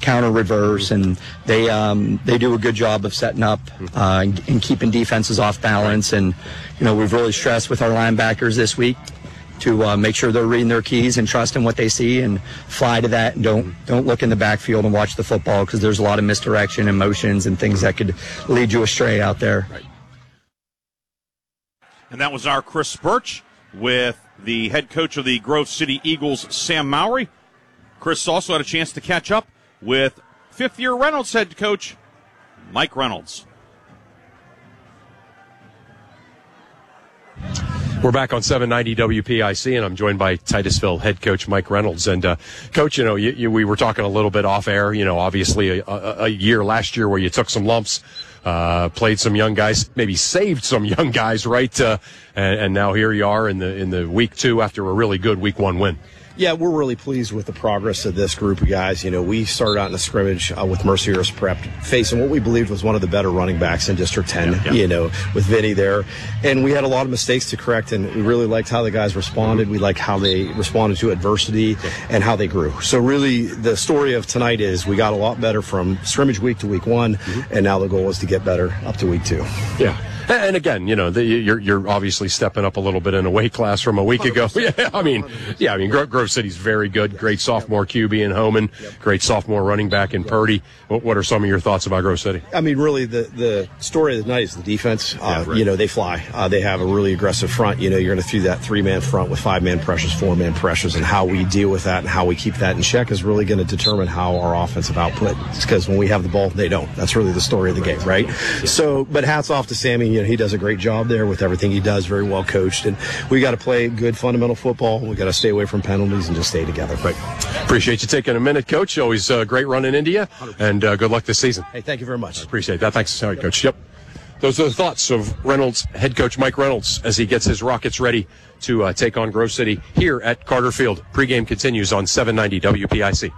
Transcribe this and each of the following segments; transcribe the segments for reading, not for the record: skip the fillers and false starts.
counter reverse, and they do a good job of setting up and keeping defenses off balance. And we've really stressed with our linebackers this week to make sure they're reading their keys and trusting what they see and fly to that, and don't look in the backfield and watch the football, because there's a lot of misdirection and motions and things that could lead you astray out there. Right. And that was our Chris Birch with the head coach of the Grove City Eagles, Sam Mowry. Chris also had a chance to catch up with fifth-year Reynolds head coach Mike Reynolds. We're back on 790 WPIC, and I'm joined by Titusville head coach Mike Reynolds. And, Coach, we were talking a little bit off air, obviously a year last year where you took some lumps, played some young guys, maybe saved some young guys, right? And now here you are in the week 2 after a really good week 1 win. Yeah, we're really pleased with the progress of this group of guys. We started out in a scrimmage with Mercyhurst Prep, facing what we believed was one of the better running backs in District 10, with Vinny there. And we had a lot of mistakes to correct, and we really liked how the guys responded. We liked how they responded to adversity and how they grew. So really, the story of tonight is we got a lot better from scrimmage week to week 1, and now the goal is to get better up to week 2. Yeah. And again, you're obviously stepping up a little bit in a weight class from a week ago. Grove City's very good. Great sophomore QB in Homan. Great sophomore running back in Purdy. What are some of your thoughts about Grove City? Really, the story of the night is the defense. They fly. They have a really aggressive front. You're going to throw that 3-man front with 5-man pressures, 4-man pressures, and how we deal with that and how we keep that in check is really going to determine how our offensive output. Because when we have the ball, they don't. That's really the story of the game, right? So, but hats off to Sammy. He does a great job there with everything he does, very well coached. And we got to play good fundamental football. We got to stay away from penalties and just stay together. Right. Appreciate you taking a minute, Coach. Always a great run in India. 100%. And good luck this season. Hey, thank you very much. Appreciate that. Thanks. All right, Coach. Yep. Those are the thoughts of Reynolds, head coach Mike Reynolds, as he gets his Rockets ready to take on Grove City here at Carter Field. Pregame continues on 790 WPIC.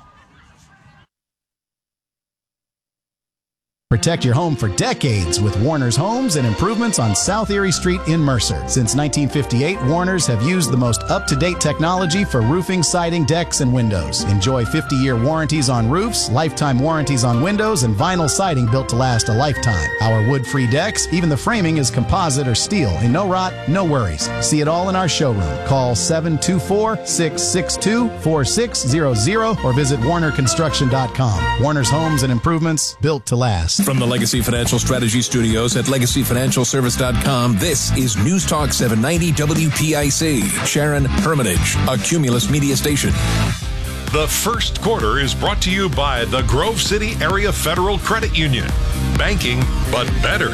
Protect your home for decades with Warner's Homes and Improvements on South Erie Street in Mercer. Since 1958, Warner's have used the most up-to-date technology for roofing, siding, decks, and windows. Enjoy 50-year warranties on roofs, lifetime warranties on windows, and vinyl siding built to last a lifetime. Our wood-free decks, even the framing is composite or steel, and no rot, no worries. See it all in our showroom. Call 724-662-4600 or visit warnerconstruction.com. Warner's Homes and Improvements, built to last. From the Legacy Financial Strategy Studios at LegacyFinancialService.com, this is News Talk 790 WPIC. Sharon Hermitage, a Cumulus Media station. The first quarter is brought to you by the Grove City Area Federal Credit Union. Banking, but better.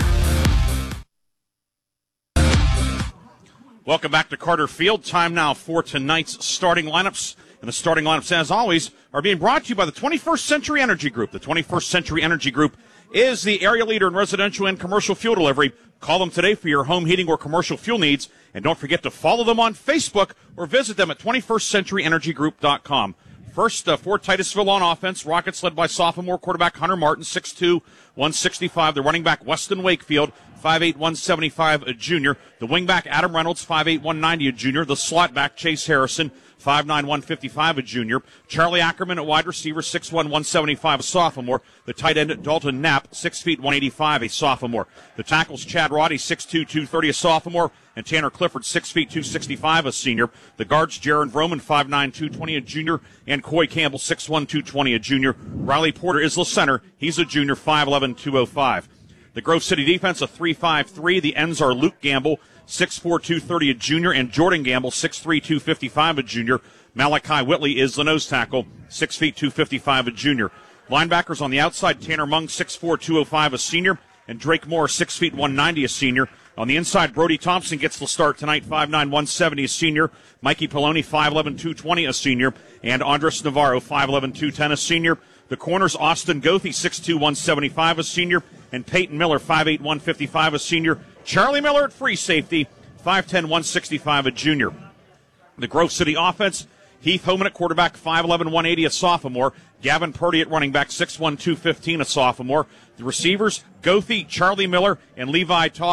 Welcome back to Carter Field. Time now for tonight's starting lineups. And the starting lineups, as always, are being brought to you by the 21st Century Energy Group. The 21st Century Energy Group is the area leader in residential and commercial fuel delivery. Call them today for your home heating or commercial fuel needs. And don't forget to follow them on Facebook or visit them at 21stcenturyenergygroup.com. First, for Titusville on offense, Rockets led by sophomore quarterback Hunter Martin, 6'2", 165. The running back, Weston Wakefield, 5'8", 175, a junior. The wingback, Adam Reynolds, 5'8", 190, a junior. The slot back, Chase Harrison, 5'9", 155, a junior. Charlie Ackerman at wide receiver, 6'1", 175, a sophomore. The tight end, Dalton Knapp, 6 feet, 185, a sophomore. The tackles, Chad Roddy, 6'2", 230, a sophomore. And Tanner Clifford, 6 feet, 265, a senior. The guards, Jaron Vroman, 5'9", 220, a junior. And Coy Campbell, 6'1", 220, a junior. Riley Porter is the center. He's a junior, 5'11", 205. The Grove City defense, a 3-5-3. The ends are Luke Gamble, 6'4", 230, a junior, and Jordan Gamble, 6'3", 255, a junior. Malachi Whitley is the nose tackle, 6 feet, 255, a junior. Linebackers on the outside, Tanner Mung, 6'4", 205, a senior, and Drake Moore, 6 feet, 190, a senior. On the inside, Brody Thompson gets the start tonight, 5'9", 170, a senior. Mikey Poloni, 5'11", 220, a senior. And Andres Navarro, 5'11", 210, a senior. The corners, Austin Goethe, 6'2", 175, a senior. And Peyton Miller, 5'8", 155, a senior. Charlie Miller at free safety, 5'10", 165, a junior. The Grove City offense, Heath Homan at quarterback, 5'11", 180, a sophomore. Gavin Purdy at running back, 6'1", 215, a sophomore. The receivers, Goethe, Charlie Miller, and Levi Toth.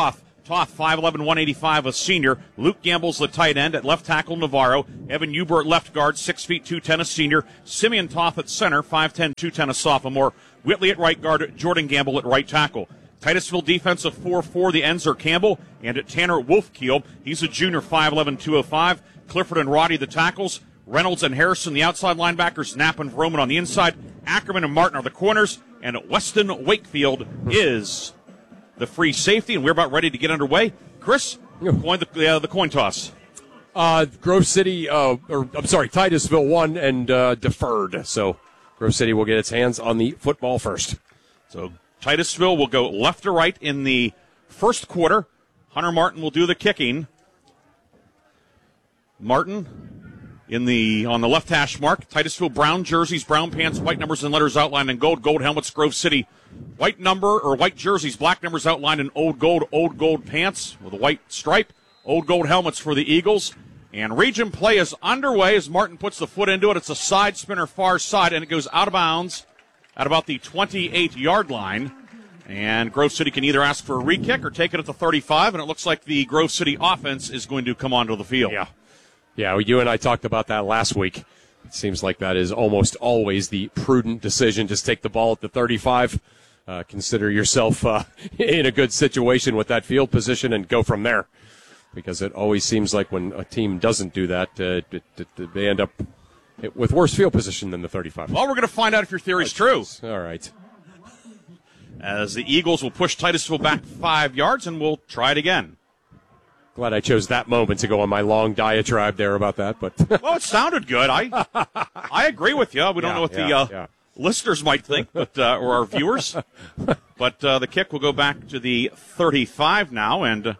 Toth, 5'11", 185, a senior. Luke Gamble's the tight end. At left tackle, Navarro. Evan Hubert, left guard, 6 feet 210, a senior. Simeon Toth at center, 5'10", 210, a sophomore. Whitley at right guard. Jordan Gamble at right tackle. Titusville defense of 4-4. The ends are Campbell. And at Tanner Wolfkiel, he's a junior, 5'11", 205. Clifford and Roddy the tackles. Reynolds and Harrison the outside linebackers. Knapp and Vroman on the inside. Ackerman and Martin are the corners. And Weston Wakefield is the free safety, and we're about ready to get underway. Chris, the coin toss. Grove City, Titusville won and deferred. So Grove City will get its hands on the football first. So Titusville will go left to right in the first quarter. Hunter Martin will do the kicking. Martin on the left hash mark. Titusville brown jerseys, brown pants, white numbers and letters outlined in gold. Gold helmets, Grove City. White jerseys, black numbers outlined in old gold pants with a white stripe. Old gold helmets for the Eagles. And region play is underway as Martin puts the foot into it. It's a side spinner far side, and it goes out of bounds at about the 28-yard line. And Grove City can either ask for a re-kick or take it at the 35, and it looks like the Grove City offense is going to come onto the field. Yeah, you and I talked about that last week. It seems like that is almost always the prudent decision. Just take the ball at the 35. Consider yourself in a good situation with that field position and go from there. Because it always seems like when a team doesn't do that, they end up with worse field position than the 35. Well, we're going to find out if your theory is true. All right. As the Eagles will push Titusville back 5 yards, and we'll try it again. Glad I chose that moment to go on my long diatribe there about that, but well, it sounded good. I agree with you. We don't know what the listeners might think, but or our viewers. But the kick will go back to the 35 now, and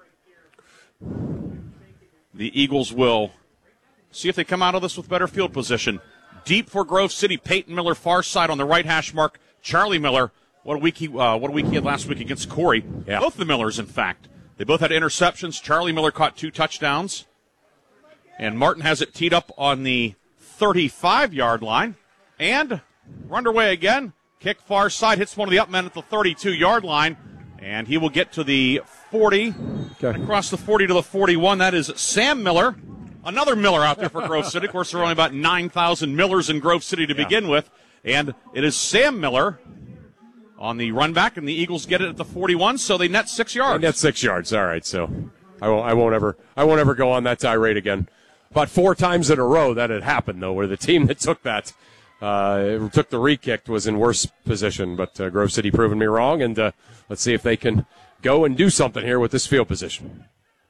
the Eagles will see if they come out of this with better field position. Deep for Grove City, Peyton Miller far side on the right hash mark. Charlie Miller. What a week he had last week against Corey. Yeah. Both the Millers, in fact. They both had interceptions. Charlie Miller caught 2 touchdowns. And Martin has it teed up on the 35-yard line. And we're underway again. Kick far side, hits one of the up men at the 32-yard line. And he will get to the 40. Okay. Across the 40 to the 41. That is Sam Miller. Another Miller out there for Grove City. Of course, there are only about 9,000 Millers in Grove City to begin with. And it is Sam Miller on the run back, and the Eagles get it at the 41, so they net 6 yards. They net 6 yards. All right, so I won't ever go on that tirade again. About 4 times in a row that had happened, though, where the team that took that took the re-kick was in worse position. But Grove City proving me wrong, and let's see if they can go and do something here with this field position.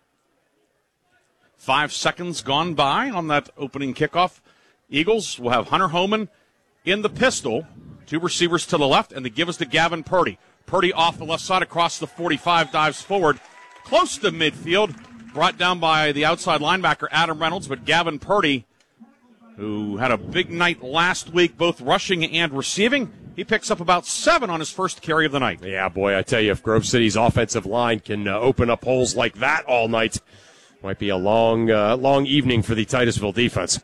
5 seconds gone by on that opening kickoff. Eagles will have Hunter Homan in the pistol. 2 receivers to the left, and the give is to Gavin Purdy. Purdy off the left side across the 45, dives forward, close to midfield, brought down by the outside linebacker Adam Reynolds, but Gavin Purdy, who had a big night last week, both rushing and receiving, he picks up about 7 on his first carry of the night. Yeah, boy, I tell you, if Grove City's offensive line can open up holes like that all night, might be a long evening for the Titusville defense.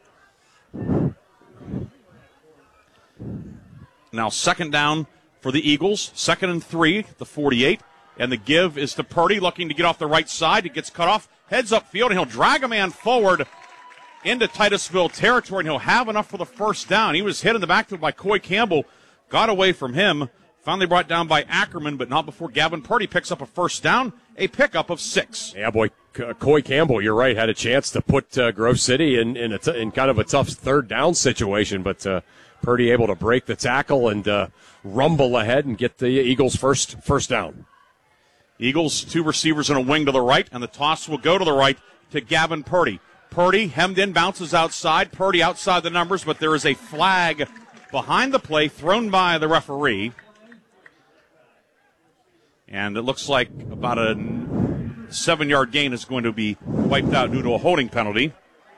Now 2nd down for the Eagles, 2nd and 3, the 48, and the give is to Purdy, looking to get off the right side. He gets cut off, heads upfield, and he'll drag a man forward into Titusville territory, and he'll have enough for the first down. He was hit in the backfield by Coy Campbell, got away from him, finally brought down by Ackerman, but not before Gavin Purdy picks up a first down, a pickup of 6. Yeah, boy, Coy Campbell, you're right, had a chance to put Grove City in kind of a tough 3rd down situation, but Purdy able to break the tackle and rumble ahead and get the Eagles first down. Eagles, 2 receivers and a wing to the right, and the toss will go to the right to Gavin Purdy. Purdy hemmed in, bounces outside. Purdy outside the numbers, but there is a flag behind the play thrown by the referee. And it looks like about a 7-yard gain is going to be wiped out due to a holding penalty.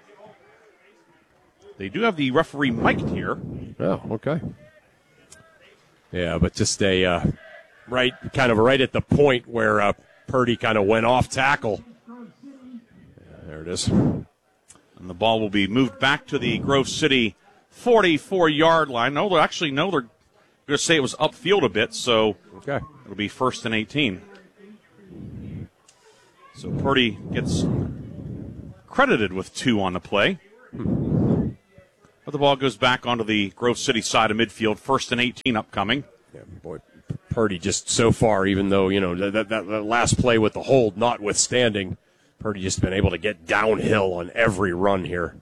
They do have the referee mic'd here. Oh, okay. Yeah, but just right at the point where Purdy kind of went off tackle. Yeah, there it is. And the ball will be moved back to the Grove City 44-yard line. No, they're going to say it was upfield a bit, so okay. It'll be 1st and 18. So Purdy gets credited with 2 on the play. But the ball goes back onto the Grove City side of midfield. 1st and 18 upcoming. Yeah, boy, Purdy just so far, even though, that last play with the hold notwithstanding, Purdy just been able to get downhill on every run here.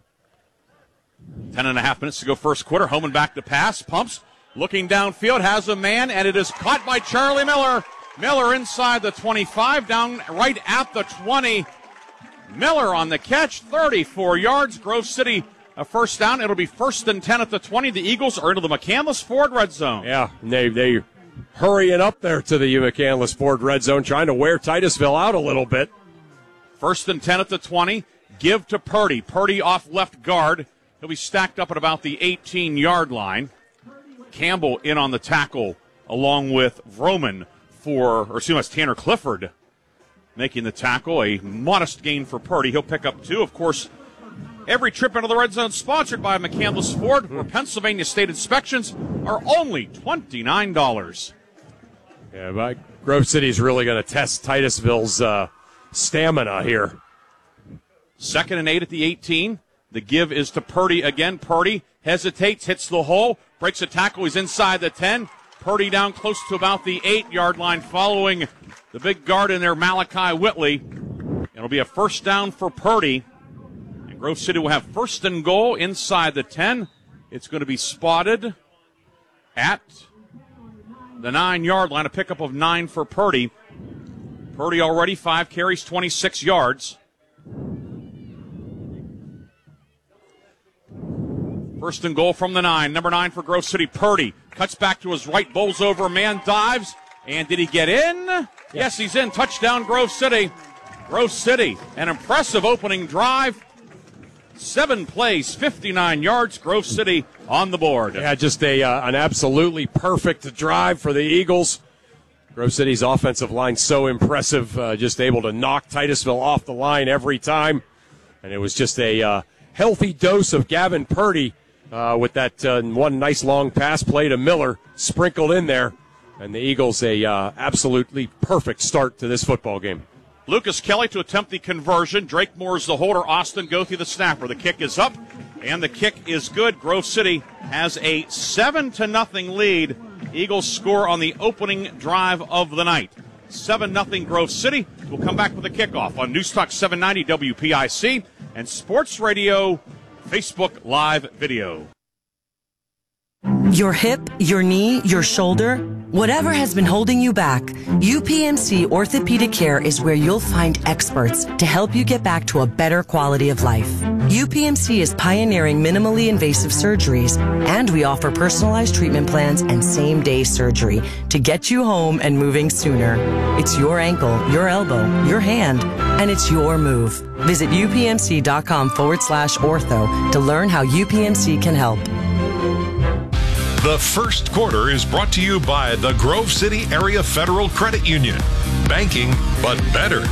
10.5 minutes to go first quarter. Homan back to pass. Pumps. Looking downfield. Has a man, and it is caught by Charlie Miller. Miller inside the 25, down right at the 20. Miller on the catch. 34 yards. Grove City a first down. It'll be 1st and 10 at the 20. The Eagles are into the McCandless Ford red zone. Yeah, they hurrying up there to the McCandless Ford red zone, trying to wear Titusville out a little bit. 1st and 10 at the 20. Give to Purdy. Purdy off left guard. He'll be stacked up at about the 18-yard line. Campbell in on the tackle along with Vroman that's Tanner Clifford making the tackle. A modest gain for Purdy. He'll pick up 2. Of course, every trip into the red zone sponsored by McCandless Ford, where Pennsylvania state inspections are only $29. Yeah, but Grove City's really going to test Titusville's stamina here. 2nd and 8 at the 18. The give is to Purdy again. Purdy hesitates, hits the hole, breaks a tackle. He's inside the 10. Purdy down close to about the 8-yard line following the big guard in there, Malachi Whitley. It'll be a first down for Purdy. And Grove City will have 1st and goal inside the 10. It's going to be spotted at the 9-yard line. A pickup of 9 for Purdy. Purdy already 5 carries, 26 yards. 1st and goal from the 9. Number 9 for Grove City. Purdy cuts back to his right, bowls over a man, dives. And did he get in? Yes, he's in. Touchdown, Grove City. Grove City, an impressive opening drive. 7 plays, 59 yards. Grove City on the board. Yeah, just an absolutely perfect drive for the Eagles. Grove City's offensive line so impressive, just able to knock Titusville off the line every time. And it was just a healthy dose of Gavin Purdy with that one nice long pass play to Miller sprinkled in there. And the Eagles a absolutely perfect start to this football game. Lucas Kelly to attempt the conversion. Drake Moore's the holder. Austin Goethe the snapper. The kick is up, and the kick is good. Grove City has a 7-0 lead. Eagles score on the opening drive of the night. 7-0 Grove City. We'll come back with a kickoff on News Talk 790 WPIC and Sports Radio Facebook Live video. Your hip, your knee, your shoulder, whatever has been holding you back, UPMC Orthopedic Care is where you'll find experts to help you get back to a better quality of life. UPMC is pioneering minimally invasive surgeries, and we offer personalized treatment plans and same-day surgery to get you home and moving sooner. It's your ankle, your elbow, your hand, and it's your move. Visit upmc.com/ortho to learn how UPMC can help. The first quarter is brought to you by the Grove City Area Federal Credit Union. Banking, but better.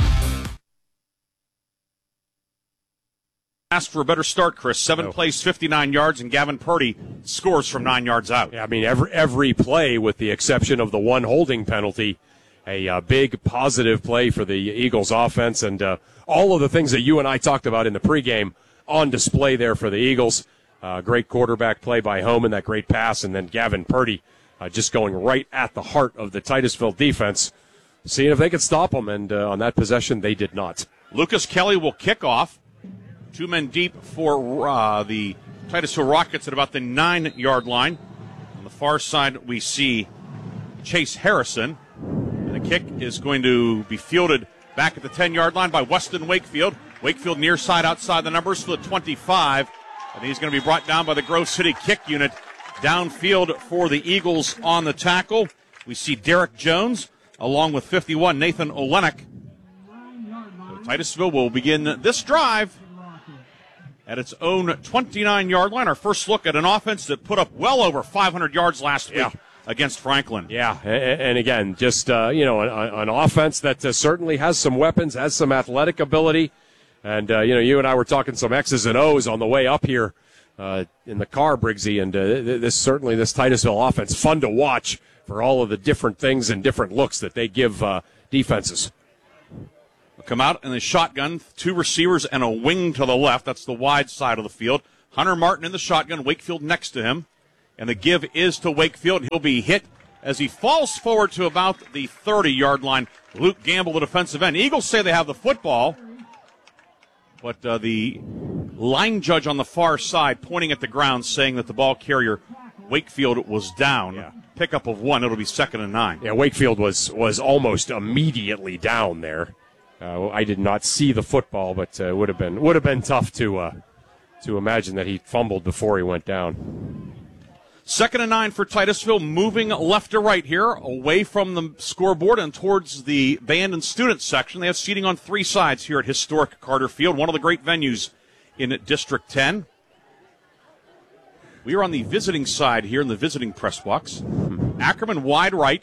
Ask for a better start, Chris. 7 plays, 59 yards, and Gavin Purdy scores from 9 yards out. Yeah, I mean, every play, with the exception of the one holding penalty, a big positive play for the Eagles offense, and all of the things that you and I talked about in the pregame on display there for the Eagles. Great quarterback play by Homan, that great pass, and then Gavin Purdy just going right at the heart of the Titusville defense, seeing if they could stop them, and on that possession, they did not. Lucas Kelly will kick off. 2 men deep for the Titusville Rockets at about the 9-yard line. On the far side, we see Chase Harrison. And the kick is going to be fielded back at the 10-yard line by Weston Wakefield. Wakefield near side outside the numbers for the 25. And he's going to be brought down by the Grove City kick unit. Downfield for the Eagles on the tackle. We see Derek Jones along with 51, Nathan Olenek. So Titusville will begin this drive at its own 29-yard line. Our first look at an offense that put up well over 500 yards last week against Franklin. Yeah, and again, just, an offense that certainly has some weapons, has some athletic ability. And, you and I were talking some X's and O's on the way up here in the car, Briggsy, and this Titusville offense, fun to watch for all of the different things and different looks that they give defenses. Come out in the shotgun, 2 receivers and a wing to the left. That's the wide side of the field. Hunter Martin in the shotgun, Wakefield next to him. And the give is to Wakefield. He'll be hit as he falls forward to about the 30-yard line. Luke Gamble, the defensive end. Eagles say they have the football, but the line judge on the far side pointing at the ground saying that the ball carrier, Wakefield, was down. Yeah. Pickup of 1. It'll be 2nd and 9. Yeah, Wakefield was almost immediately down there. I did not see the football, but it would have been tough to imagine that he fumbled before he went down. 2nd and 9 for Titusville, moving left to right here, away from the scoreboard and towards the band and student section. They have seating on 3 sides here at historic Carter Field, one of the great venues in District 10. We are on the visiting side here in the visiting press box. Ackerman wide right.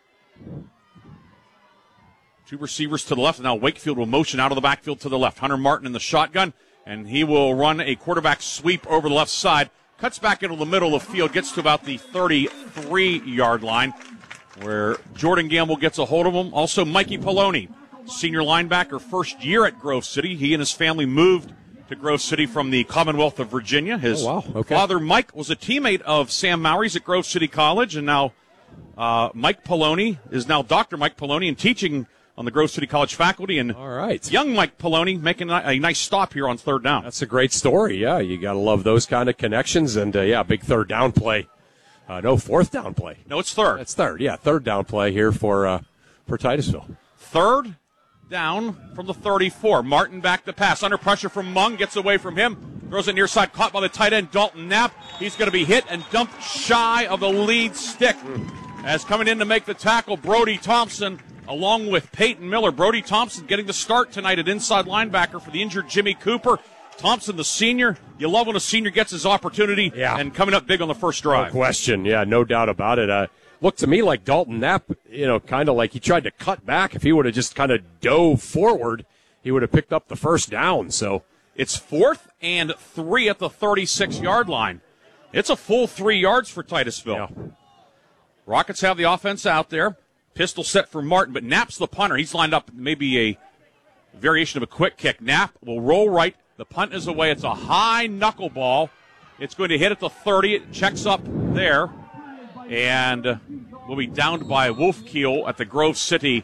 2 receivers to the left. Now Wakefield will motion out of the backfield to the left. Hunter Martin in the shotgun, and he will run a quarterback sweep over the left side. Cuts back into the middle of the field, gets to about the 33-yard line, where Jordan Gamble gets a hold of him. Also Mikey Poloni, senior linebacker, first year at Grove City. He and his family moved to Grove City from the Commonwealth of Virginia. His father, Mike, was a teammate of Sam Mowry's at Grove City College, and now Mike Poloni is now Dr. Mike Poloni and teaching on the Grove City College faculty. And all right, young Mike Poloni making a nice stop here on 3rd down. That's a great story. Yeah, you got to love those kind of connections. And, big 3rd down play. No, 4th down play. No, it's 3rd. It's 3rd, yeah. 3rd down play here for Titusville. 3rd down from the 34. Martin back to pass. Under pressure from Mung. Gets away from him. Throws it near side. Caught by the tight end, Dalton Knapp. He's going to be hit and dumped shy of the lead stick. As coming in to make the tackle, Brody Thompson, along with Peyton Miller. Brody Thompson getting the start tonight at inside linebacker for the injured Jimmy Cooper. Thompson, the senior. You love when a senior gets his opportunity and coming up big on the first drive. No question. Yeah, no doubt about it. Looked to me like Dalton Knapp, kind of like he tried to cut back. If he would have just kind of dove forward, he would have picked up the 1st down. So it's 4th and 3 at the 36-yard line. It's a full 3 yards for Titusville. Yeah. Rockets have the offense out there. Pistol set for Martin, but Knapp's the punter. He's lined up maybe a variation of a quick kick. Knapp will roll right. The punt is away. It's a high knuckleball. It's going to hit at the 30. It checks up there. And will be downed by Wolfkiel at the Grove City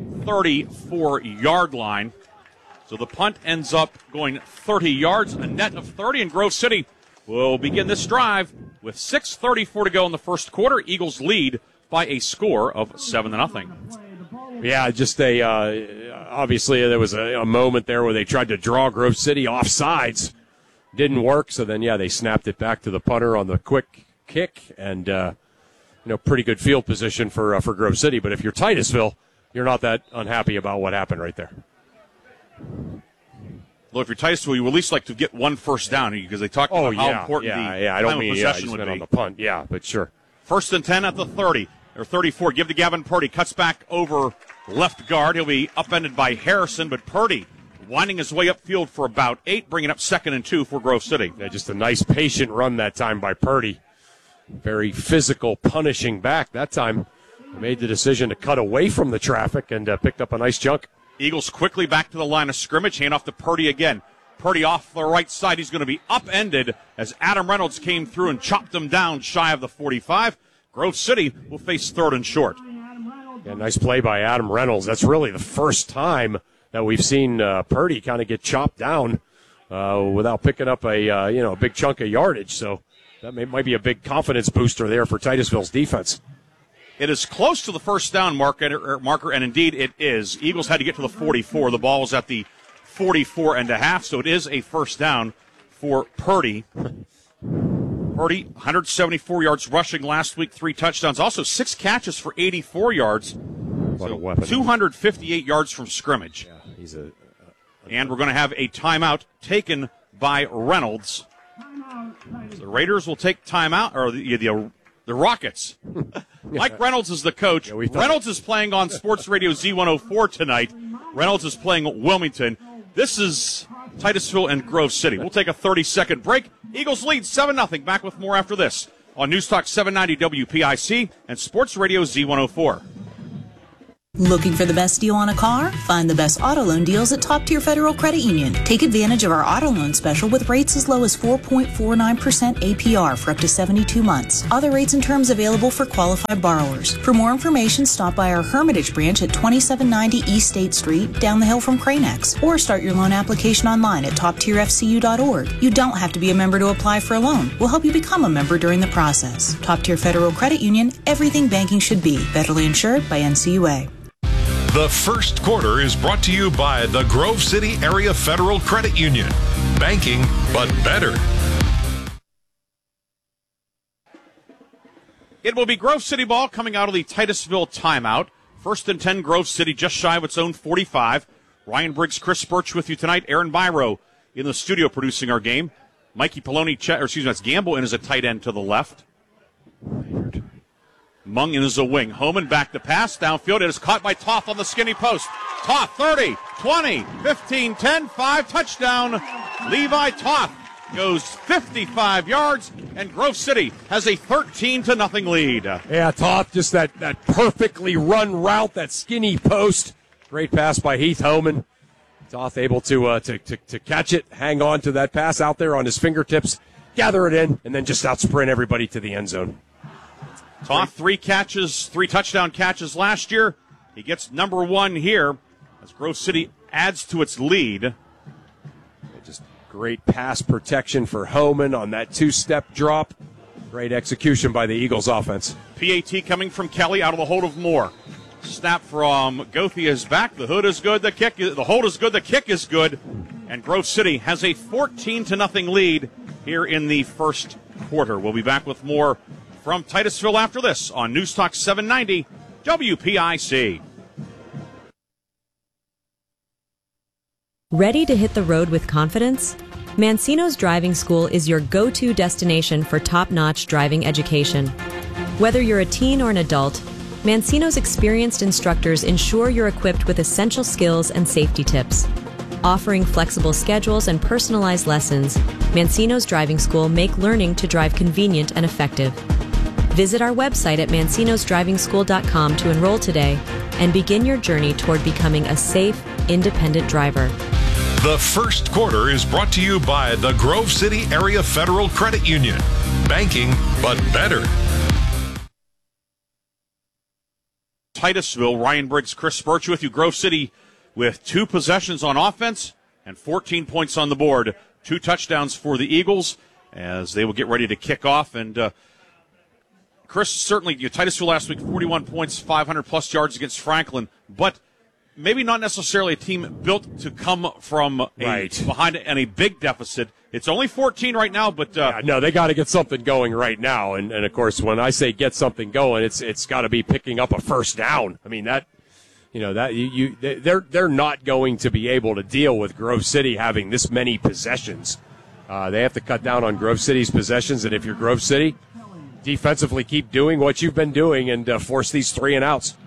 34-yard line. So the punt ends up going 30 yards, a net of 30, and Grove City will begin this drive with 6:34 to go in the first quarter. Eagles lead by a score of 7-0. Yeah, just obviously there was a moment there where they tried to draw Grove City off sides. Didn't work, so then, they snapped it back to the punter on the quick kick, and, pretty good field position for Grove City. But if you're Titusville, you're not that unhappy about what happened right there. Well, if you're Titusville, you would at least like to get 1 first down, because they talked about how important the I don't time mean of possession would be. on the punt, but sure. 1st and 10 at the 30, or 34. Give to Gavin Purdy. Cuts back over left guard. He'll be upended by Harrison, but Purdy winding his way upfield for about 8, bringing up 2nd and 2 for Grove City. Yeah, just a nice patient run that time by Purdy. Very physical, punishing back. That time made the decision to cut away from the traffic and picked up a nice chunk. Eagles quickly back to the line of scrimmage. Hand off to Purdy again. Purdy off the right side. He's going to be upended as Adam Reynolds came through and chopped him down shy of the 45. Grove City will face 3rd and short. Yeah, nice play by Adam Reynolds. That's really the first time that we've seen Purdy kind of get chopped down without picking up a big chunk of yardage. So that might be a big confidence booster there for Titusville's defense. It is close to the first down marker, and indeed it is. Eagles had to get to the 44. The ball is at the 44.5, so it is a first down for Purdy. Purdy, 174 yards rushing last week, 3 touchdowns. Also 6 catches for 84 yards. What a weapon. 258 yards from scrimmage. Yeah, he's and we're going to have a timeout taken by Reynolds. The Raiders will take timeout, or the Rockets. Mike Reynolds is the coach. Reynolds is playing on Sports Radio Z104 tonight. Reynolds is playing Wilmington. This is Titusville and Grove City. We'll take a 30-second break. Eagles lead 7-0. Back with more after this on News Talk 790 WPIC and Sports Radio Z104. Looking for the best deal on a car? Find the best auto loan deals at Top Tier Federal Credit Union. Take advantage of our auto loan special with rates as low as 4.49% APR for up to 72 months. Other rates and terms available for qualified borrowers. For more information, stop by our Hermitage branch at 2790 East State Street, down the hill from Cranex, or start your loan application online at toptierfcu.org. You don't have to be a member to apply for a loan. We'll help you become a member during the process. Top Tier Federal Credit Union, everything banking should be. Federally insured by NCUA. The first quarter is brought to you by the Grove City Area Federal Credit Union. Banking, but better. It will be Grove City ball coming out of the Titusville timeout. 1st and 10, Grove City just shy of its own 45. Ryan Briggs, Chris Birch with you tonight. Aaron Byro in the studio producing our game. Mikey Poloni, that's Gamble in as a tight end to the left. Mung in as a wing. Homan back to pass. Downfield. It is caught by Toth on the skinny post. Toth, 30, 20, 15, 10, 5. Touchdown. Levi Toth goes 55 yards, and Grove City has a 13-0 lead. Yeah, Toth, just that perfectly run route, that skinny post. Great pass by Heath Homan. Toth able to catch it, hang on to that pass out there on his fingertips, gather it in, and then just out-sprint everybody to the end zone. Toth, 3 touchdown catches last year. He gets number 1 here as Grove City adds to its lead. Just great pass protection for Homan on that 2-step drop. Great execution by the Eagles offense. PAT coming from Kelly out of the hold of Moore. Snap from Gothia is back. The hood is good. The hold is good. The kick is good. And Grove City has a 14-0 lead here in the first quarter. We'll be back with more from Titusville after this on News Talk 790 WPIC. Ready to hit the road with confidence? Mancino's Driving School is your go-to destination for top-notch driving education. Whether you're a teen or an adult, Mancino's experienced instructors ensure you're equipped with essential skills and safety tips. Offering flexible schedules and personalized lessons, Mancino's Driving School make learning to drive convenient and effective. Visit our website at mancinosdrivingschool.com to enroll today and begin your journey toward becoming a safe, independent driver. The first quarter is brought to you by the Grove City Area Federal Credit Union. Banking, but better. Titusville, Ryan Briggs, Chris Birch with you. Grove City with 2 possessions on offense and 14 points on the board. 2 touchdowns for the Eagles as they will get ready to kick off. And Chris, certainly, Titusville last week, 41 points, 500-plus yards against Franklin, but maybe not necessarily a team built to come from behind and a big deficit. It's only 14 right now, but no, they got to get something going right now. And of course, when I say get something going, it's got to be picking up a first down. I mean they're not going to be able to deal with Grove City having this many possessions. They have to cut down on Grove City's possessions, and if you're Grove City, defensively keep doing what you've been doing and force these 3-and-outs.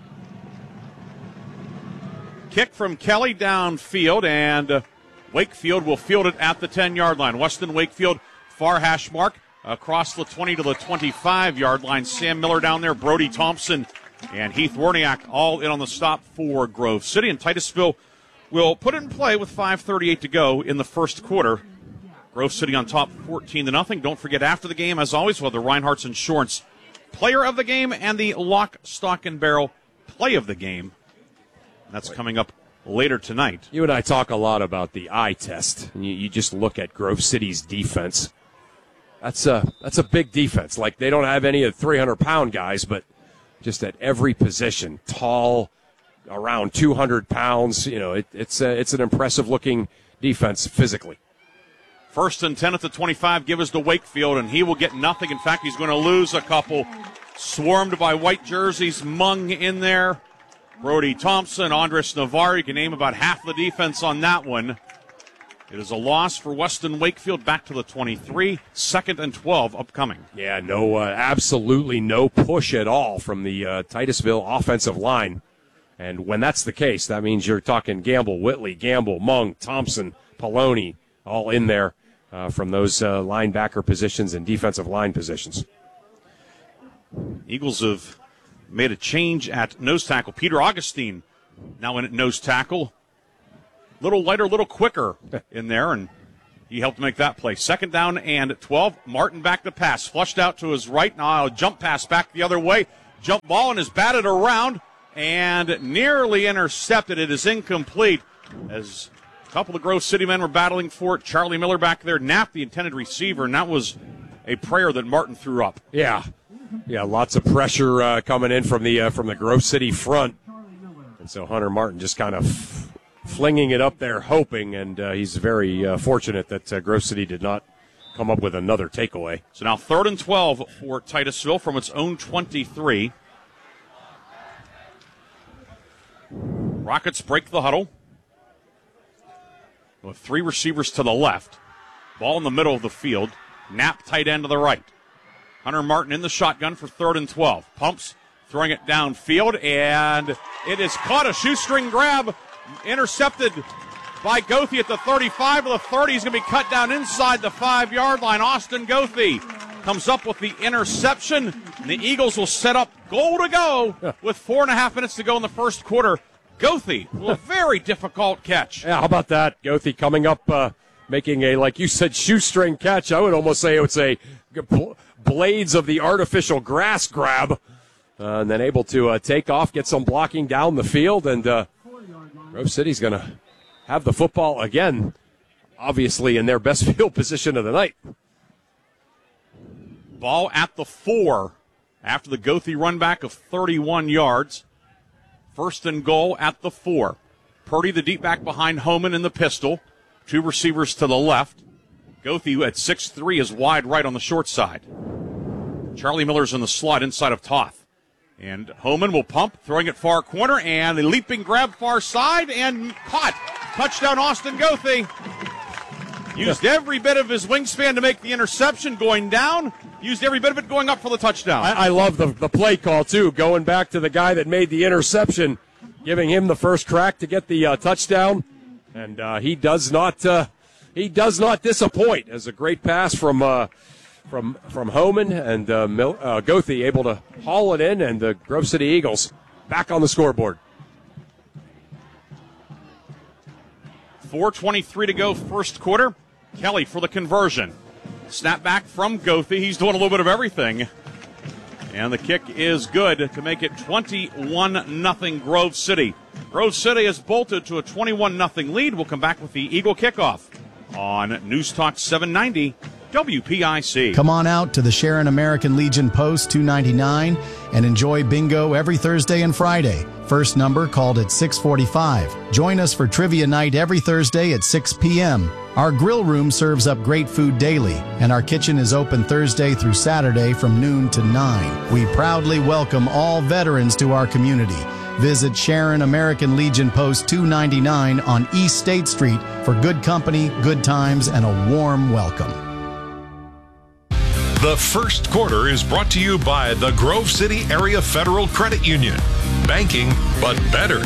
Kick from Kelly downfield, and Wakefield will field it at the 10-yard line. Weston Wakefield, far hash mark, across the 20 to the 25-yard line. Sam Miller down there, Brody Thompson, and Heath Warniak all in on the stop for Grove City. And Titusville will put it in play with 5:38 to go in the first quarter. Grove City on top 14-0. Don't forget, after the game, as always, we'll have the Reinhardt's Insurance Player of the Game and the Lock, Stock, and Barrel Play of the Game. That's coming up later tonight. You and I talk a lot about the eye test. And you just look at Grove City's defense. That's a big defense. Like, they don't have any of the 300-pound guys, but just at every position, tall, around 200 pounds. It's an impressive-looking defense physically. 1st and 10 at the 25. Give us to Wakefield, and he will get nothing. In fact, he's going to lose a couple. Swarmed by white jerseys. Mung in there. Brody Thompson, Andres Navarro. You can name about half the defense on that one. It is a loss for Weston Wakefield back to the 23. 2nd and 12 upcoming. Yeah, absolutely no push at all from the Titusville offensive line. And when that's the case, that means you're talking Gamble, Whitley, Gamble, Mung, Thompson, Poloni, all in there from those linebacker positions and defensive line positions. Eagles have made a change at nose tackle. Peter Augustine now in at nose tackle. Little lighter, little quicker in there, and he helped make that play. 2nd down and 12. Martin back to pass. Flushed out to his right. Now a jump pass back the other way. Jump ball and is batted around and nearly intercepted. It is incomplete as a couple of Grove City men were battling for it. Charlie Miller back there napped the intended receiver, and that was a prayer that Martin threw up. Yeah, lots of pressure coming in from the Grove City front. And so Hunter Martin just kind of flinging it up there, hoping, and he's very fortunate that Grove City did not come up with another takeaway. So now 3rd and 12 for Titusville from its own 23. Rockets break the huddle with 3 receivers to the left. Ball in the middle of the field. Knapp tight end to the right. Hunter Martin in the shotgun for 3rd and 12. Pumps, throwing it downfield, and it is caught. A shoestring grab. Intercepted by Goethe at the 35 of the 30. He's going to be cut down inside the 5-yard line. Austin Goethe comes up with the interception. And the Eagles will set up goal to go with 4.5 minutes to go in the first quarter. Goethe, a very difficult catch. Yeah, how about that? Goethe coming up, making a, like you said, shoestring catch. I would almost say it's a blades of the artificial grass grab. And then able to take off, get some blocking down the field, and Grove City's going to have the football again, obviously in their best field position of the night. Ball at the 4 after the Goethe run back of 31 yards. 1st and goal at the 4. Purdy, the deep back behind Homan in the pistol. 2 receivers to the left. Goethe at 6'3" is wide right on the short side. Charlie Miller's in the slot inside of Toth. And Homan will pump, throwing it far corner, and a leaping grab far side, and caught. Touchdown, Austin Goethe. Used every bit of his wingspan to make the interception going down. Used every bit of it going up for the touchdown. I love the play call, too, going back to the guy that made the interception, giving him the first crack to get the touchdown. And he does not disappoint. As a great pass from Homan, and Goethe able to haul it in, and the Grove City Eagles back on the scoreboard. 4:23 to go, first quarter. Kelly for the conversion. Snap back from Goethe. He's doing a little bit of everything. And the kick is good to make it 21-0 Grove City. Grove City has bolted to a 21-0 lead. We'll come back with the Eagle kickoff on News Talk 790 WPIC. Come on out to the Sharon American Legion Post 299 and enjoy bingo every Thursday and Friday. First number called at 6:45. Join us for trivia night every Thursday at 6 p.m. Our grill room serves up great food daily, and our kitchen is open Thursday through Saturday from noon to 9. We proudly welcome all veterans to our community. Visit Sharon American Legion Post 299 on East State Street for good company, good times, and a warm welcome. The first quarter is brought to you by the Grove City Area Federal Credit Union. Banking, but better.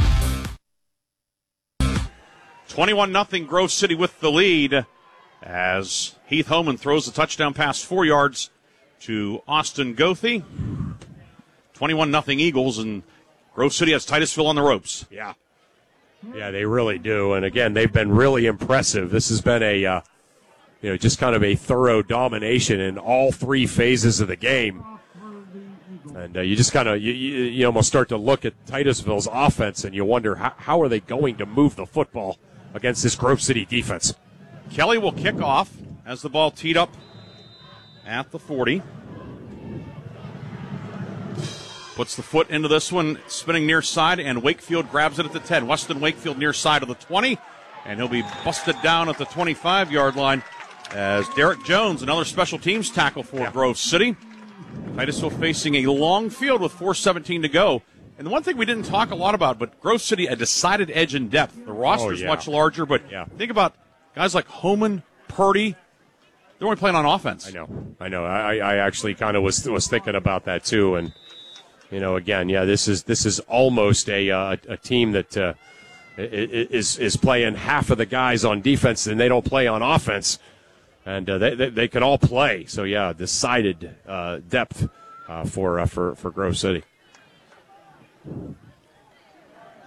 21-0 Grove City with the lead as Heath Homan throws a touchdown pass 4 yards to Austin Goethe. 21-0 Eagles, and Grove City has Titusville on the ropes. Yeah, they really do. And again, they've been really impressive. This has been a just kind of a thorough domination in all 3 phases of the game. And you just kind of, you almost start to look at Titusville's offense, and you wonder how are they going to move the football against this Grove City defense. Kelly will kick off as the ball teed up at the 40. Puts the foot into this one, spinning near side, and Wakefield grabs it at the 10. Weston Wakefield near side of the 20, and he'll be busted down at the 25-yard line as Derek Jones, another special teams tackle for Grove City. Titusville facing a long field with 4:17 to go. And the one thing we didn't talk a lot about, but Grove City, a decided edge in depth. The roster's much larger, but think about guys like Homan, Purdy. They're only playing on offense. I know. I actually kind of was thinking about that too. And again, this is almost a team that is playing half of the guys on defense and they don't play on offense. And they can all play. So, decided depth for Grove City.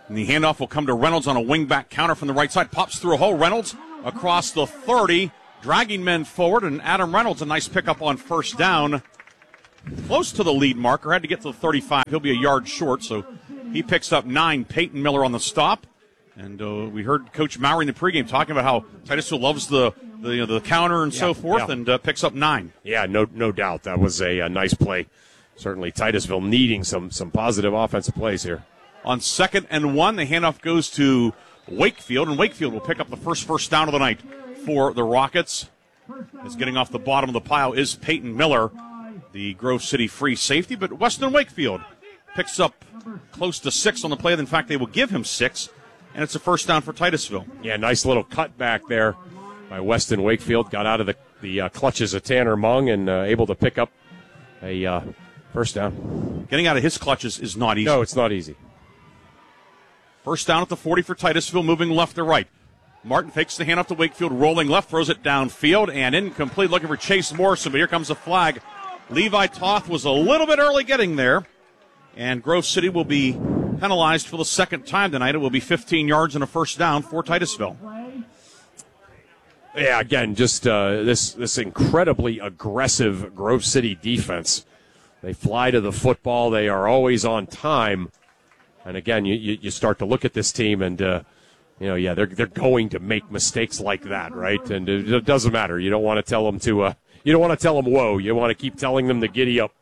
And the handoff will come to Reynolds on a wing-back counter from the right side. Pops through a hole. Reynolds across the 30, dragging men forward. And Adam Reynolds, a nice pickup on first down. Close to the lead marker. Had to get to the 35. He'll be a yard short, so he picks up 9. Peyton Miller on the stop. And we heard Coach Mowry in the pregame talking about how Titusville loves the counter and so forth, and picks up 9. Yeah, no doubt. That was a nice play. Certainly Titusville needing some positive offensive plays here. On 2nd and 1, the handoff goes to Wakefield, and Wakefield will pick up the first down of the night for the Rockets. As getting off the bottom of the pile is Peyton Miller, the Grove City free safety, but Weston Wakefield picks up close to 6 on the play. In fact, they will give him 6, and it's a first down for Titusville. Yeah, nice little cut back there by Weston Wakefield. Got out of the clutches of Tanner Mung and able to pick up a first down. Getting out of his clutches is not easy. No, it's not easy. First down at the 40 for Titusville, moving left to right. Martin fakes the handoff to Wakefield, rolling left, throws it downfield, and incomplete, looking for Chase Morrison, but here comes a flag. Levi Toth was a little bit early getting there, and Grove City will be penalized for the second time tonight. It will be 15 yards and a first down for Titusville. Yeah, again, just this incredibly aggressive Grove City defense. They fly to the football. They are always on time. And again, you start to look at this team, and they're going to make mistakes like that, right? And it doesn't matter. You don't want to tell them to. You don't want to tell them whoa. You want to keep telling them to giddy up.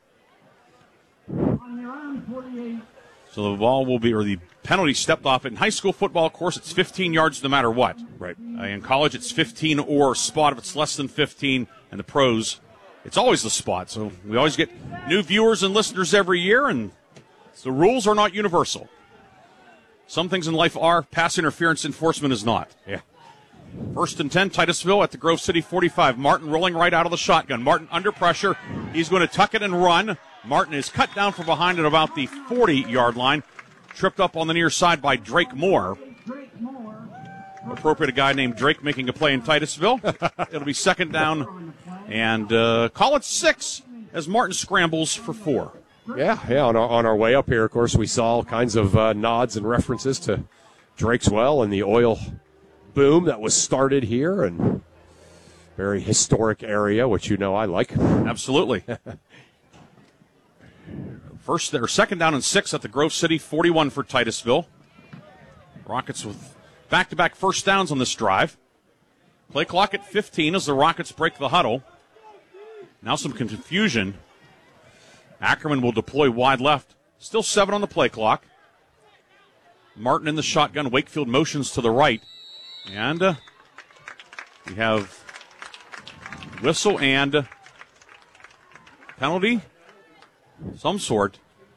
So the ball will be, or the penalty stepped off. In high school football, of course, it's 15 yards no matter what. Right. In college, it's 15 or spot. If it's less than 15, and the pros, it's always the spot. So we always get new viewers and listeners every year, and the rules are not universal. Some things in life are. Pass interference enforcement is not. Yeah. 1st and 10, Titusville at the Grove City 45. Martin rolling right out of the shotgun. Martin under pressure. He's going to tuck it and run. Martin is cut down from behind at about the 40-yard line. Tripped up on the near side by Drake Moore. Appropriate, a guy named Drake making a play in Titusville. It'll be 2nd down. And call it 6 as Martin scrambles for 4. Yeah. On our way up here, of course, we saw all kinds of nods and references to Drake's Well and the oil boom that was started here, and very historic area, which I like. Absolutely. 2nd down and 6 at the Grove City 41 for Titusville. Rockets with back-to-back first downs on this drive. Play clock at 15 as the Rockets break the huddle. Now some confusion. Ackerman will deploy wide left. Still 7 on the play clock. Martin in the shotgun. Wakefield motions to the right. And we have whistle and penalty. Some sort.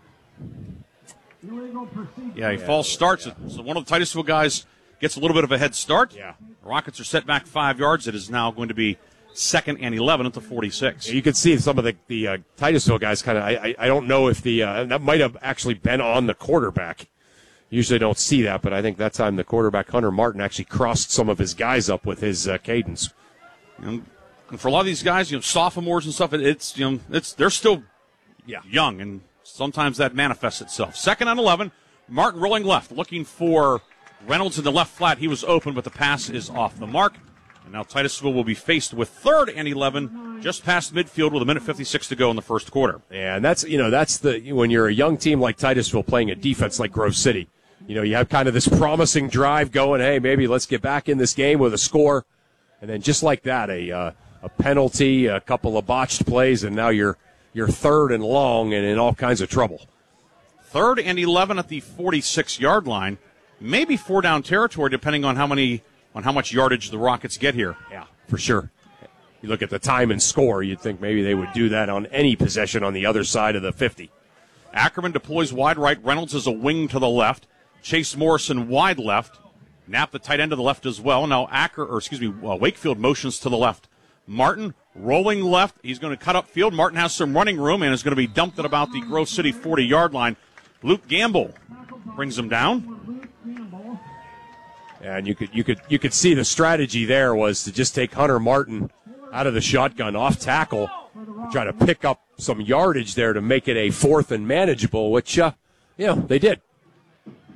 Yeah, a false start. So one of the Titusville guys gets a little bit of a head start. Yeah. The Rockets are set back 5 yards. It is now going to be 2nd and 11 at the 46. You can see some of the Titusville guys kind of, I don't know if that might have actually been on the quarterback. Usually don't see that, but I think that time the quarterback, Hunter Martin, actually crossed some of his guys up with his cadence. And for a lot of these guys, sophomores and stuff, they're still young, and sometimes that manifests itself. 2nd and 11, Martin rolling left, looking for Reynolds in the left flat. He was open, but the pass is off the mark. And now Titusville will be faced with 3rd and 11, just past midfield with 1:56 to go in the first quarter. Yeah, and that's when you're a young team like Titusville playing a defense like Grove City. You have kind of this promising drive going, hey, maybe let's get back in this game with a score. And then just like that, a penalty, a couple of botched plays, and now you're 3rd and long and in all kinds of trouble. 3rd and 11 at the 46-yard line. Maybe 4-down territory, depending on how much yardage the Rockets get here. Yeah, for sure. You look at the time and score, you'd think maybe they would do that on any possession on the other side of the 50. Ackerman deploys wide right. Reynolds is a wing to the left. Chase Morrison wide left. Knapp the tight end to the left as well. Now Wakefield motions to the left. Martin rolling left. He's going to cut up field. Martin has some running room and is going to be dumped at about the Grove City 40-yard line. Luke Gamble brings him down. And you could see the strategy there was to just take Hunter Martin out of the shotgun off tackle, try to pick up some yardage there to make it a 4th and manageable, which they did.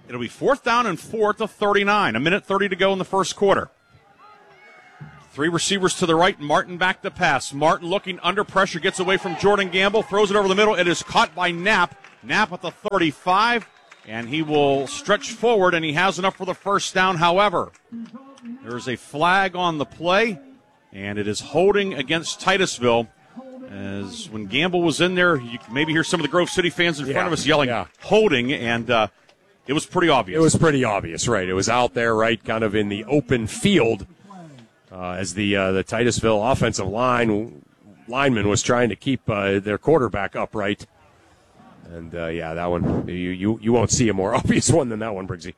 It'll be 4th down and 4 at the 39. 1:30 to go in the first quarter. 3 receivers to the right. Martin back to pass. Martin looking under pressure. Gets away from Jordan Gamble. Throws it over the middle. It is caught by Knapp. Knapp at the 35. And he will stretch forward, and he has enough for the first down. However, there's a flag on the play, and it is holding against Titusville. As when Gamble was in there, you can maybe hear some of the Grove City fans in front of us yelling, holding, and it was pretty obvious. It was pretty obvious, right. It was out there, right, kind of in the open field as the Titusville offensive lineman was trying to keep their quarterback upright. And, that one, you won't see a more obvious one than that one, Briggsy.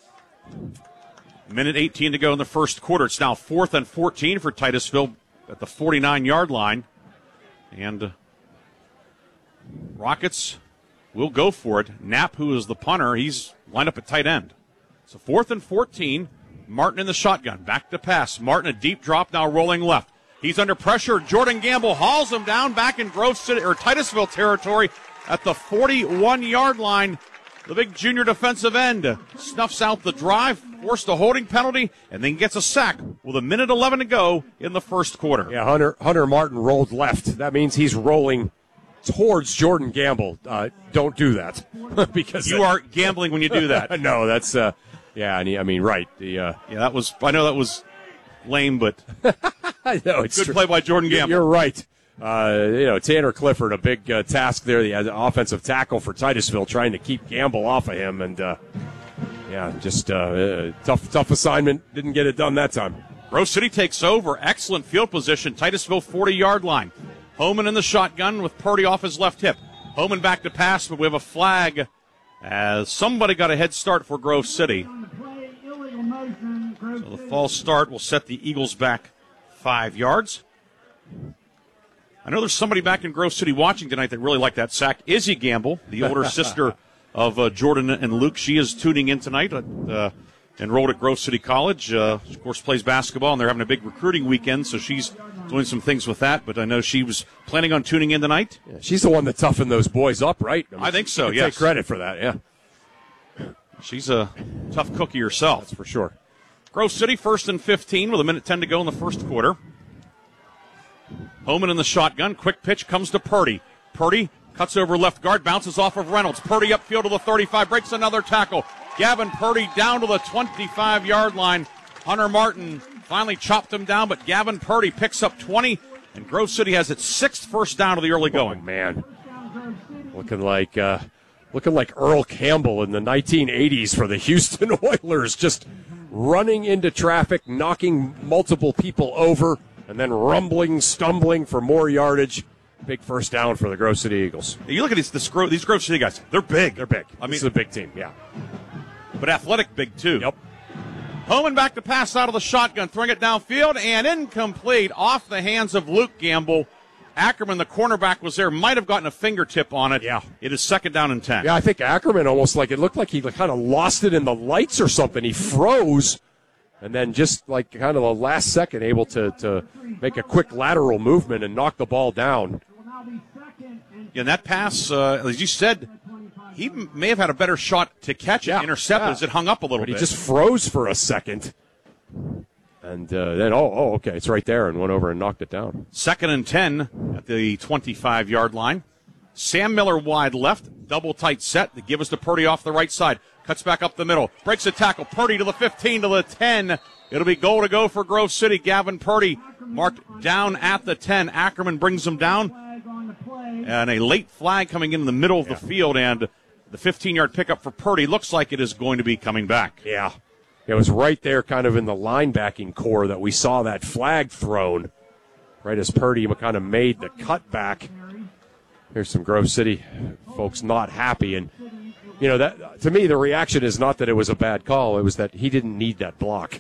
1:18 to go in the first quarter. It's now 4th and 14 for Titusville at the 49-yard line. And Rockets will go for it. Knapp, who is the punter, he's lined up at tight end. So 4th and 14. Martin in the shotgun. Back to pass. Martin, a deep drop, now rolling left. He's under pressure. Jordan Gamble hauls him down back in Grove City or Titusville territory at the 41-yard line. The big junior defensive end snuffs out the drive, forced a holding penalty, and then gets a sack with 1:11 to go in the first quarter. Yeah, Hunter Martin rolled left. That means he's rolling towards Jordan Gamble. Don't do that because you are gambling when you do that. No, that's right. That was. I know that was lame, but I know it's good play by Jordan Gamble. You're right. Tanner Clifford, a big task there, the offensive tackle for Titusville, trying to keep Gamble off of him, and tough assignment. Didn't get it done that time. Grove City takes over. Excellent field position. Titusville 40-yard line. Homan in the shotgun with Purdy off his left hip. Homan back to pass, but we have a flag as somebody got a head start for Grove City. So the false start will set the Eagles back 5 yards. I know there's somebody back in Grove City watching tonight that really liked that sack. Izzy Gamble, the older sister of Jordan and Luke. She is tuning in tonight, enrolled at Grove City College. Of course, plays basketball, and they're having a big recruiting weekend, so she's doing some things with that. But I know she was planning on tuning in tonight. Yeah, she's the one that toughened those boys up, right? I think so, yes. Take credit for that, yeah. She's a tough cookie herself. That's for sure. Grove City 1st and 15 with 1:10 to go in the first quarter. Homan in the shotgun. Quick pitch comes to Purdy. Purdy cuts over left guard, bounces off of Reynolds. Purdy upfield to the 35, breaks another tackle. Gavin Purdy down to the 25-yard line. Hunter Martin finally chopped him down, but Gavin Purdy picks up 20, and Grove City has its 6th first down of the early going. Oh, man. Looking like Earl Campbell in the 1980s for the Houston Oilers, just running into traffic, knocking multiple people over, and then rumbling, stumbling for more yardage. Big first down for the Grove City Eagles. You look at these Grove City guys. They're big. They're big. I mean, it's a big team, yeah. But athletic big, too. Yep. Homan back to pass out of the shotgun, throwing it downfield, and incomplete off the hands of Luke Gamble. Ackerman, the cornerback, was there, might have gotten a fingertip on it. Yeah. It is 2nd down and 10. Yeah, I think Ackerman almost it looked like he kind of lost it in the lights or something. He froze. And then just kind of the last second able to make a quick lateral movement and knock the ball down. Yeah, and that pass, as you said, he may have had a better shot to catch it, intercept it as it hung up a little bit. He just froze for a second. And then, okay, it's right there, and went over and knocked it down. 2nd and 10 at the 25-yard line. Sam Miller wide left, double tight set. They give us to Purdy off the right side. Cuts back up the middle. Breaks a tackle. Purdy to the 15, to the 10. It'll be goal to go for Grove City. Gavin Purdy marked down at the 10. Ackerman brings him down. And a late flag coming in the middle of the field. And the 15-yard pickup for Purdy looks like it is going to be coming back. Yeah. It was right there kind of in the linebacking core that we saw that flag thrown. Right as Purdy kind of made the cutback. Here's some Grove City folks not happy. And that to me, the reaction is not that it was a bad call. It was that he didn't need that block.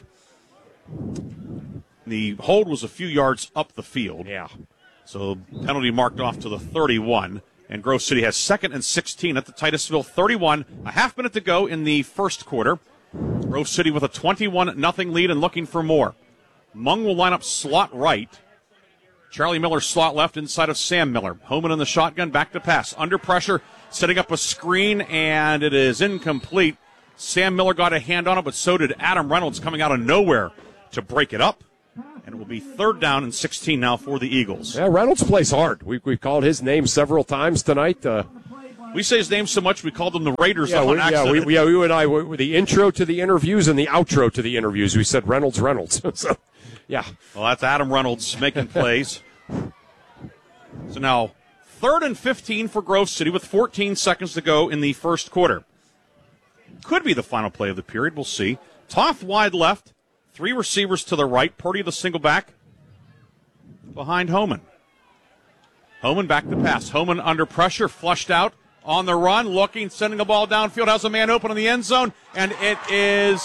The hold was a few yards up the field. Yeah. So penalty marked off to the 31. And Grove City has 2nd and 16 at the Titusville 31. A half minute to go in the first quarter. Grove City with a 21-0 lead and looking for more. Mung will line up slot right. Charlie Miller slot left inside of Sam Miller. Homan in the shotgun, back to pass. Under pressure, setting up a screen, and it is incomplete. Sam Miller got a hand on it, but so did Adam Reynolds coming out of nowhere to break it up. And it will be 3rd down and 16 now for the Eagles. Yeah, Reynolds plays hard. We've called his name several times tonight. We say his name so much we called them the Raiders on accident. You and I, the intro to the interviews and the outro to the interviews, we said Reynolds. So, yeah. Well, that's Adam Reynolds making plays. So now 3rd and 15 for Grove City with 14 seconds to go in the first quarter. Could be the final play of the period. We'll see. Toth wide left. 3 receivers to the right. Purdy the single back behind Homan. Homan back to pass. Homan under pressure, flushed out on the run, looking, sending the ball downfield, has a man open in the end zone, and it is